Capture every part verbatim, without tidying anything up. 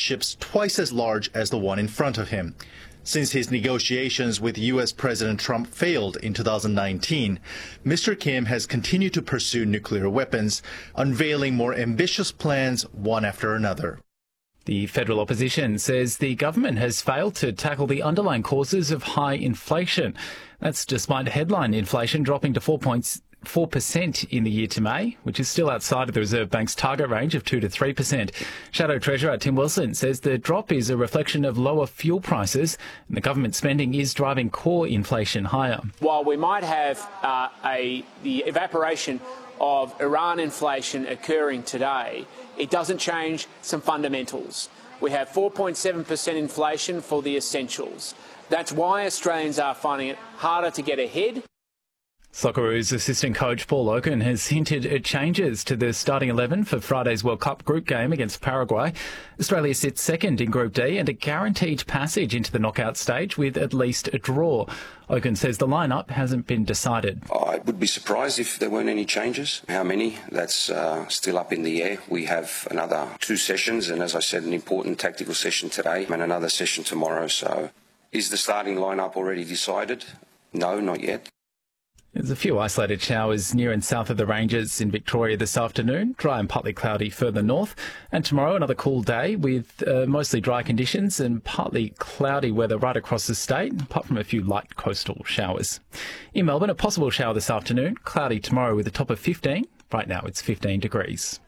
ships twice as large as the one in front of him. Since his negotiations with U S President Trump failed in two thousand nineteen, Mister Kim has continued to pursue nuclear weapons, unveiling more ambitious plans one after another. The federal opposition says the government has failed to tackle the underlying causes of high inflation. That's despite headline inflation dropping to four point four percent in the year to May, which is still outside of the Reserve Bank's target range of two to three percent. Shadow Treasurer Tim Wilson says the drop is a reflection of lower fuel prices and the government spending is driving core inflation higher. While we might have uh, a the evaporation of Iran inflation occurring today, it doesn't change some fundamentals. We have four point seven percent inflation for the essentials. That's why Australians are finding it harder to get ahead. Socceroos assistant coach Paul Oaken has hinted at changes to the starting eleven for Friday's World Cup group game against Paraguay. Australia sits second in Group D and a guaranteed passage into the knockout stage with at least a draw. Oaken says the lineup hasn't been decided. I would be surprised if there weren't any changes. How many? That's uh, still up in the air. We have another two sessions and, as I said, an important tactical session today and another session tomorrow. So is the starting lineup already decided? No, not yet. There's a few isolated showers near and south of the ranges in Victoria this afternoon, dry and partly cloudy further north. And tomorrow, another cool day with uh, mostly dry conditions and partly cloudy weather right across the state, apart from a few light coastal showers. In Melbourne, a possible shower this afternoon, cloudy tomorrow with a top of fifteen. Right now, it's fifteen degrees.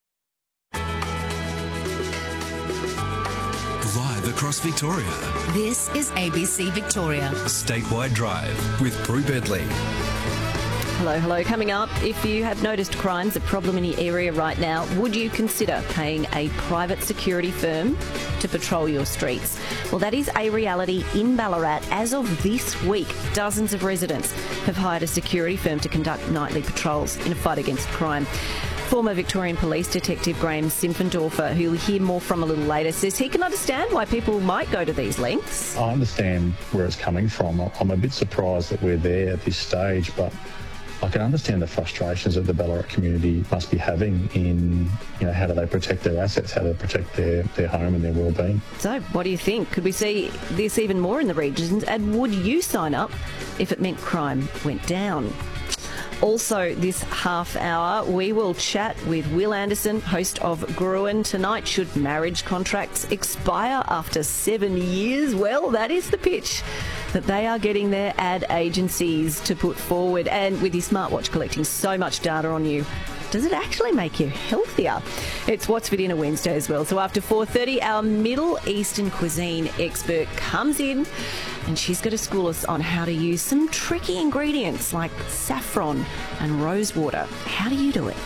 Live across Victoria. This is A B C Victoria. Statewide Drive with Prue Bedley. Hello, hello. Coming up, if you have noticed crime's a problem in your area right now, would you consider paying a private security firm to patrol your streets? Well, that is a reality in Ballarat. As of this week, dozens of residents have hired a security firm to conduct nightly patrols in a fight against crime. Former Victorian Police Detective Graham Simpfendorfer, who we'll hear more from a little later, says he can understand why people might go to these lengths. I understand where it's coming from. I'm a bit surprised that we're there at this stage, but I can understand the frustrations that the Ballarat community must be having in, you know, how do they protect their assets, how do they protect their, their home and their well-being. So, what do you think? Could we see this even more in the regions? And would you sign up if it meant crime went down? Also, this half hour, we will chat with Will Anderson, host of Gruen. Tonight, should marriage contracts expire after seven years? Well, that is the pitch that they are getting their ad agencies to put forward. And with your smartwatch collecting so much data on you, does it actually make you healthier? It's What's for Dinner Wednesday as well. So after four thirty, our Middle Eastern cuisine expert comes in and she's going to school us on how to use some tricky ingredients like saffron and rose water. How do you do it?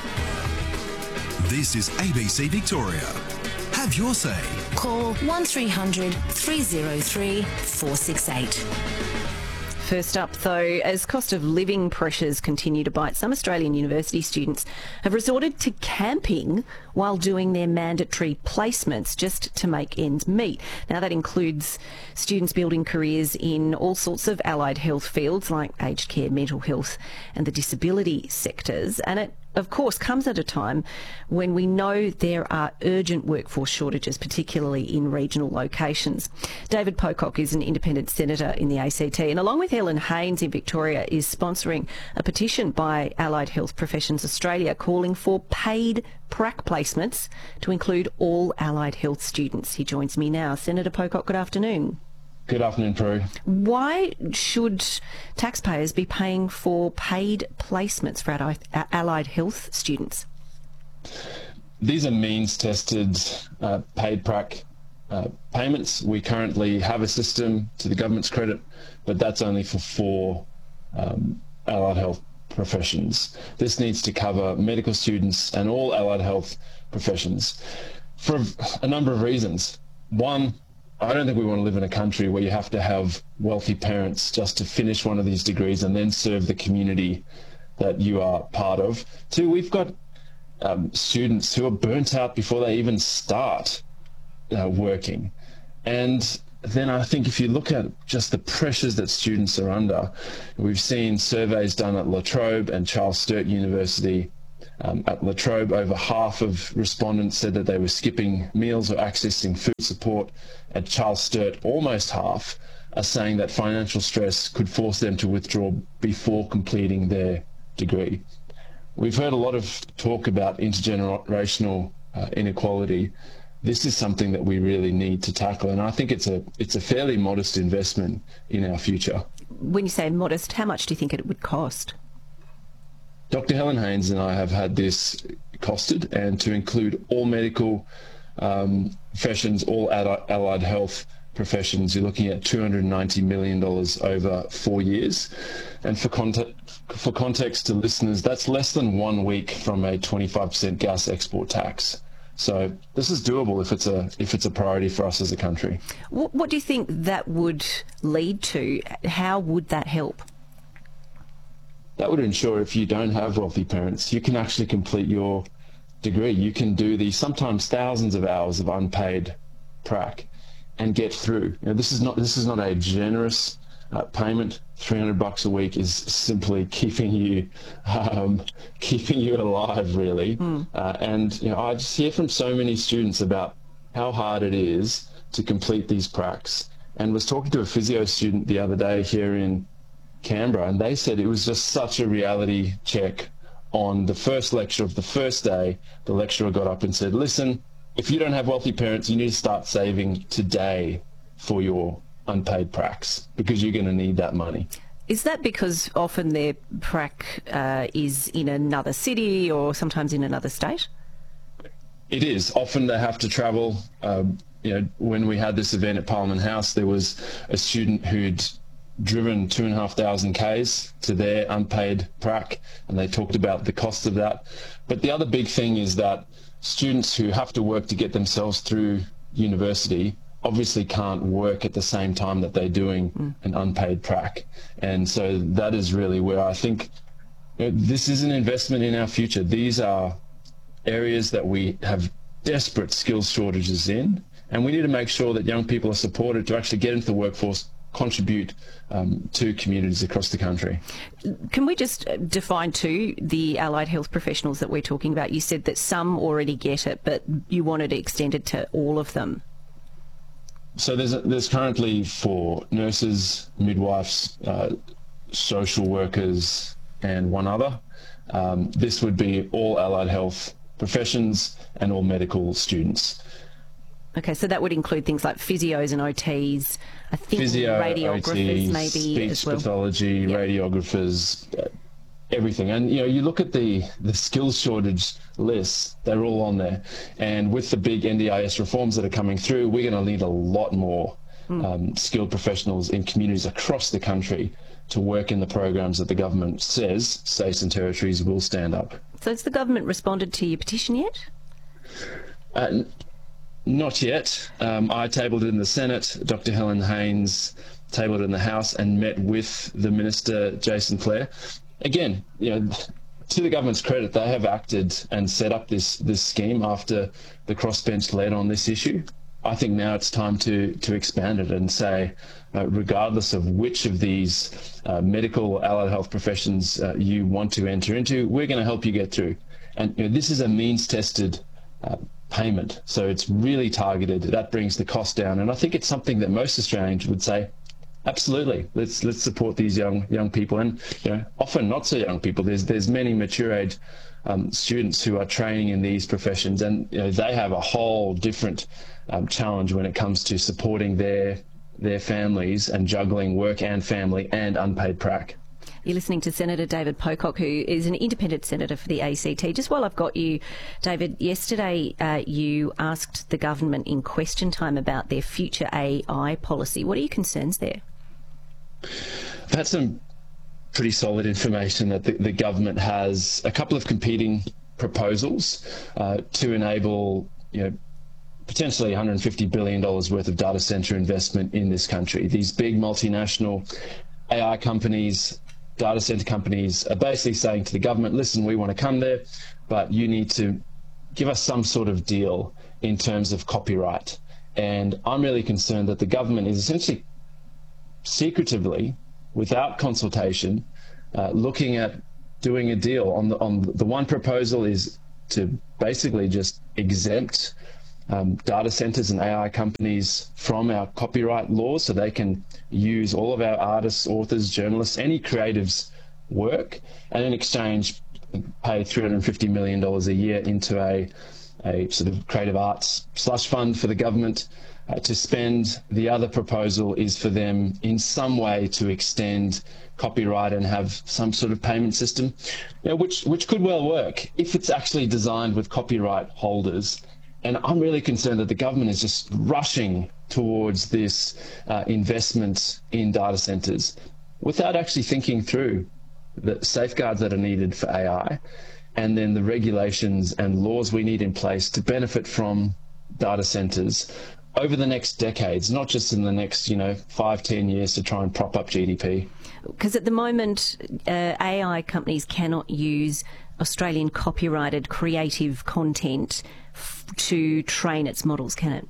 This is A B C Victoria. Have your say. Call one three hundred three oh three four six eight. First up, though, as cost of living pressures continue to bite, some Australian university students have resorted to camping while doing their mandatory placements just to make ends meet. Now, that includes students building careers in all sorts of allied health fields like aged care, mental health and the disability sectors. And it, of course, comes at a time when we know there are urgent workforce shortages, particularly in regional locations. David Pocock is an independent senator in the A C T, and along with Helen Haynes in Victoria, is sponsoring a petition by Allied Health Professions Australia calling for paid prac placements to include all allied health students. He joins me now. Senator Pocock, good afternoon. Good afternoon, Prue. Why should taxpayers be paying for paid placements for allied health students? These are means-tested uh, paid prac uh, payments. We currently have a system, to the government's credit, but that's only for four um, allied health professions. This needs to cover medical students and all allied health professions for a number of reasons. One, I don't think we want to live in a country where you have to have wealthy parents just to finish one of these degrees and then serve the community that you are part of. Two, we've got um, students who are burnt out before they even start uh, working. And then I think if you look at just the pressures that students are under, we've seen surveys done at La Trobe and Charles Sturt University Um, at La Trobe, over half of respondents said that they were skipping meals or accessing food support. At Charles Sturt, almost half are saying that financial stress could force them to withdraw before completing their degree. We've heard a lot of talk about intergenerational uh, inequality. This is something that we really need to tackle, and I think it's a it's a fairly modest investment in our future. When you say modest, how much do you think it would cost? Doctor Helen Haines and I have had this costed, and to include all medical um, professions, all allied health professions, you're looking at two hundred ninety million dollars over four years. And for context, for context to listeners, that's less than one week from a twenty-five percent gas export tax. So this is doable if it's a if it's a priority for us as a country. What, what do you think that would lead to? How would that help? That would ensure if you don't have wealthy parents, you can actually complete your degree. You can do the sometimes thousands of hours of unpaid prac and get through. You know, this is not this is not a generous uh, payment. three hundred bucks a week is simply keeping you um, keeping you alive, really. Mm. Uh, and you know, I just hear from so many students about how hard it is to complete these pracs. And was talking to a physio student the other day here in Canberra, and they said it was just such a reality check. On the first lecture of the first day, the lecturer got up and said, listen, if you don't have wealthy parents, you need to start saving today for your unpaid pracs, because you're going to need that money. Is that because often their prac uh, is in another city or sometimes in another state? It is. Often they have to travel. Um, you know, when we had this event at Parliament House, there was a student who'd driven two and a half thousand Ks to their unpaid prac, and they talked about the cost of that. But the other big thing is that students who have to work to get themselves through university obviously can't work at the same time that they're doing mm. an unpaid prac. And so that is really where I think, you know, this is an investment in our future. These are areas that we have desperate skills shortages in, and we need to make sure that young people are supported to actually get into the workforce, contribute um, to communities across the country. Can we just define too the allied health professionals that we're talking about? You said that some already get it, but you wanted it extended to all of them. So there's a, there's currently for nurses, midwives, uh, social workers, and one other. Um, this would be all allied health professions and all medical students. Okay, so that would include things like physios and O Ts, I think Physio, radiographers O Ts, maybe speech as well. pathology, yep. radiographers, uh, everything. And you know, you look at the the skills shortage lists; they're all on there. And with the big N D I S reforms that are coming through, we're going to need a lot more mm. um, skilled professionals in communities across the country to work in the programs that the government says states and territories will stand up. So has the government responded to your petition yet? Uh, Not yet. Um, I tabled it in the Senate. Doctor Helen Haines tabled it in the House and met with the Minister, Jason Clare. Again, you know, to the government's credit, they have acted and set up this this scheme after the crossbench led on this issue. I think now it's time to to expand it and say, uh, regardless of which of these uh, medical allied health professions uh, you want to enter into, we're going to help you get through. And you know, this is a means-tested uh, payment, so it's really targeted. That brings the cost down, and I think it's something that most Australians would say, absolutely, let's let's support these young young people, and you know, often not so young people. There's there's many mature age um, students who are training in these professions, and you know, they have a whole different um, challenge when it comes to supporting their their families and juggling work and family and unpaid prac. You're listening to Senator David Pocock, who is an independent senator for the A C T. Just while I've got you, David, yesterday uh, you asked the government in question time about their future A I policy. What are your concerns there? I've had some pretty solid information that the, the government has a couple of competing proposals uh, to enable, you know, potentially one hundred fifty billion dollars worth of data centre investment in this country. These big multinational A I companies, data center companies are basically saying to the government, listen, we want to come there, but you need to give us some sort of deal in terms of copyright. And I'm really concerned that the government is essentially secretively, without consultation, uh, looking at doing a deal. On the on the one proposal is to basically just exempt um, data centers and A I companies from our copyright laws, so they can use all of our artists, authors, journalists, any creatives' work, and in exchange pay three hundred fifty million dollars a year into a a sort of creative arts slush fund for the government uh, to spend. The other proposal is for them in some way to extend copyright and have some sort of payment system, you know, which which could well work if it's actually designed with copyright holders. And I'm really concerned that the government is just rushing towards this uh, investment in data centers without actually thinking through the safeguards that are needed for A I, and then the regulations and laws we need in place to benefit from data centers over the next decades, not just in the next, you know, five, ten years to try and prop up G D P. Because at the moment, uh, A I companies cannot use Australian copyrighted creative content f- to train its models, can it?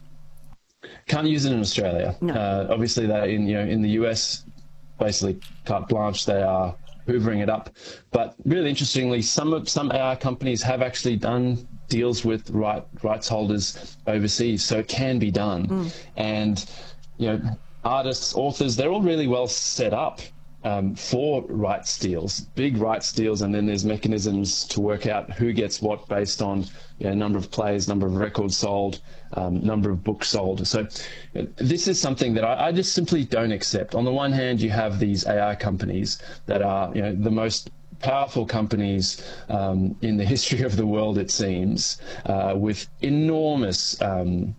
Can't use it in Australia. No. Uh, obviously, they in you know in the U S, basically carte blanche, they are hoovering it up. But really interestingly, some of some A I companies have actually done deals with right rights holders overseas, so it can be done. Mm. And you know, artists, authors, they're all really well set up um, for rights deals, big rights deals, and then there's mechanisms to work out who gets what based on, you know, number of plays, number of records sold, um, number of books sold. So uh, this is something that I, I just simply don't accept. On the one hand, you have these A I companies that are, you know, the most powerful companies um, in the history of the world, it seems, uh, with enormous um,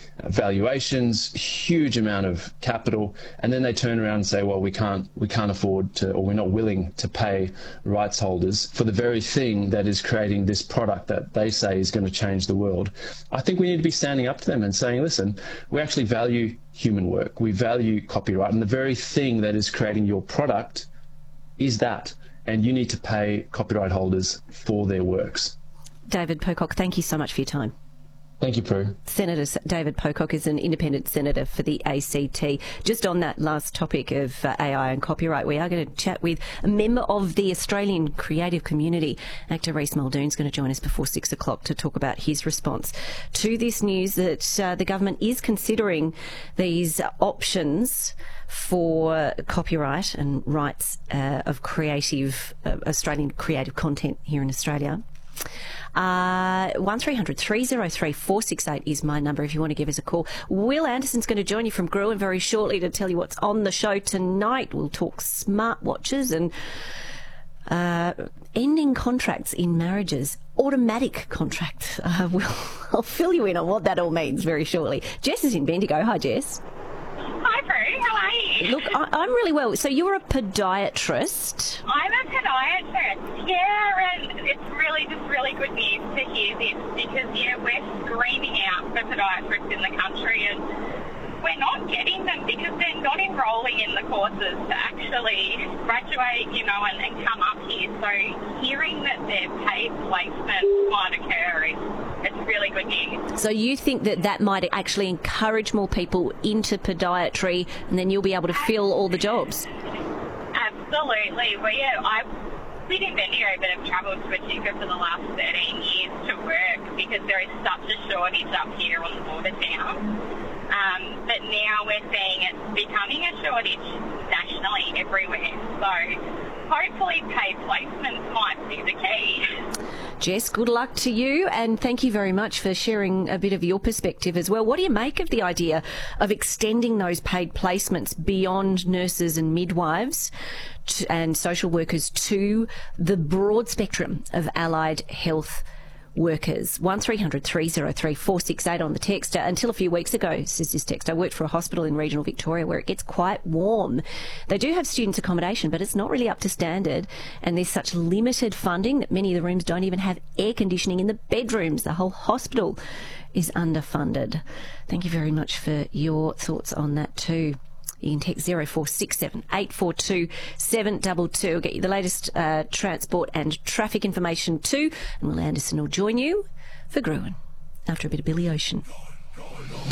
valuations, huge amount of capital, and then they turn around and say, well, we can't we can't afford to, or we're not willing to pay rights holders for the very thing that is creating this product that they say is going to change the world. I think we need to be standing up to them and saying, listen, we actually value human work, we value copyright, and the very thing that is creating your product is that, and you need to pay copyright holders for their works. David Pocock, thank you so much for your time. Thank you, Prue. Senator David Pocock is an independent senator for the A C T. Just on that last topic of uh, A I and copyright, we are going to chat with a member of the Australian creative community. Actor Rhys Muldoon is going to join us before six o'clock to talk about his response to this news that uh, the government is considering these options for copyright and rights uh, of creative uh, Australian creative content here in Australia. Uh, one three hundred three oh three four six eight is my number if you want to give us a call. Will Anderson's going to join you from Gruen very shortly to tell you what's on the show tonight. We'll talk smartwatches and uh, ending contracts in marriages, automatic contracts. Uh, we'll, I'll fill you in on what that all means very shortly. Jess is in Bendigo. Hi, Jess. Hi, Prue. How are you? Look, I, I'm really well. So you're a podiatrist. I'm a podiatrist, yeah, and it's really just really good news to hear this because, yeah, we're screaming out for podiatrists in the country and we're not getting them because they're not enrolling in the courses to actually graduate, you know, and, and come up here. So hearing that their paid placement might occur is it's really good news. So you think that that might actually encourage more people into podiatry and then you'll be able to fill all the jobs? Absolutely. Well, yeah, I've been in Bendigo but have travelled to Echuca for the last thirteen years to work because there is such a shortage up here on the border town. Um, but now we're seeing it's becoming a shortage nationally everywhere. So hopefully paid placements might be the key. Jess, good luck to you and thank you very much for sharing a bit of your perspective as well. What do you make of the idea of extending those paid placements beyond nurses and midwives to, and social workers to the broad spectrum of allied health workers? one three hundred three oh three four six eight on the text. Until a few weeks ago, says this text, I worked for a hospital in regional Victoria where it gets quite warm. They do have students' accommodation, but it's not really up to standard, and there's such limited funding that many of the rooms don't even have air conditioning in the bedrooms. The whole hospital is underfunded. Thank you very much for your thoughts on that too. You can text zero four six seven eight four two seven two two. We'll get you the latest uh, transport and traffic information too. And Will Anderson will join you for Gruen after a bit of Billy Ocean.